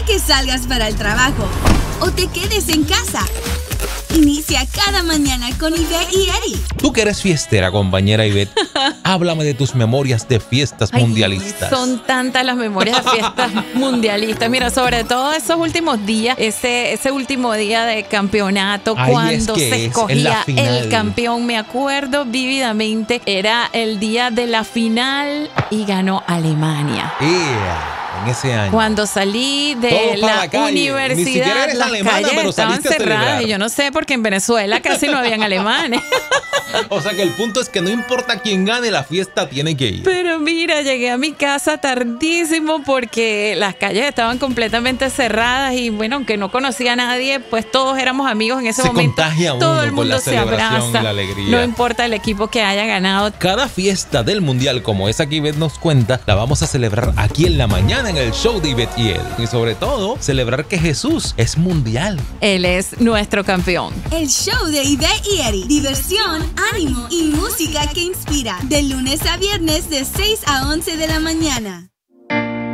sea que salgas para el trabajo o te quedes en casa, inicia cada mañana con Ivette y Eddie. Tú que eres fiestera, compañera Ivette, háblame de tus memorias de fiestas mundialistas. Son tantas las memorias de fiestas mundialistas. Mira, sobre todo esos últimos días, ese último día de campeonato, cuando se escogía el campeón, me acuerdo vívidamente, era el día de la final y ganó Alemania. En ese año. Cuando salí de la universidad, las calles estaban cerradas y yo no sé, porque en Venezuela casi no habían alemanes. O sea que el punto es que no importa quién gane, la fiesta tiene que ir. Pero mira, llegué a mi casa tardísimo porque las calles estaban completamente cerradas y bueno, aunque no conocía a nadie, pues todos éramos amigos en ese momento. Contagia uno todo el mundo con la se abraza, y la alegría. no importa el equipo que haya ganado. Cada fiesta del mundial, como esa que Ivette nos cuenta, la vamos a celebrar aquí en la mañana en el show de Ivette y Eddie. Y sobre todo, celebrar que Jesús es mundial. Él es nuestro campeón. El show de Ivette y Eddie. Diversión, ánimo y música que inspira. De lunes a viernes de 6 a 11 de la mañana.